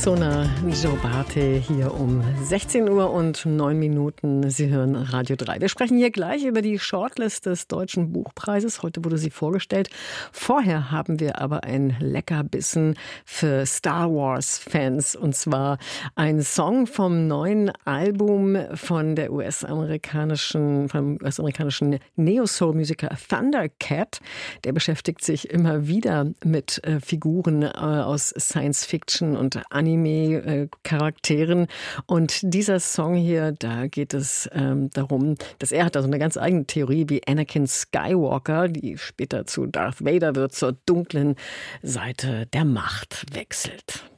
Sona Joe Barte hier um 16 Uhr und 9 Minuten. Sie hören Radio 3. Wir sprechen hier gleich über die Shortlist des Deutschen Buchpreises. Heute wurde sie vorgestellt. Vorher haben wir aber ein Leckerbissen für Star Wars-Fans. Und zwar ein Song vom neuen Album vom US-amerikanischen Neo-Soul-Musiker Thundercat. Der beschäftigt sich immer wieder mit Figuren aus Science-Fiction und Anime-Charakteren. Und dieser Song hier, da geht es darum, dass er hat also eine ganz eigene Theorie, wie Anakin Skywalker, die später zu Darth Vader wird, zur dunklen Seite der Macht wechselt.